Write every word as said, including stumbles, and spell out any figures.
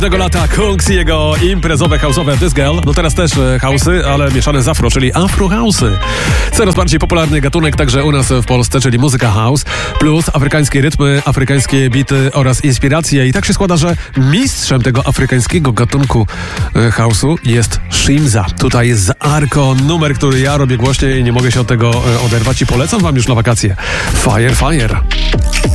Tego lata Kungs i jego imprezowe, house'owe This Girl. No teraz też e, house'y, ale mieszane z afro, czyli afro house'y. Coraz bardziej popularny gatunek także u nas w Polsce, czyli muzyka house, plus afrykańskie rytmy, afrykańskie bity oraz inspiracje. I tak się składa, że mistrzem tego afrykańskiego gatunku e, house'u jest Shimza. Tutaj jest z Arko numer, który ja robię głośniej i nie mogę się od tego e, oderwać i polecam wam już na wakacje. Fire, fire.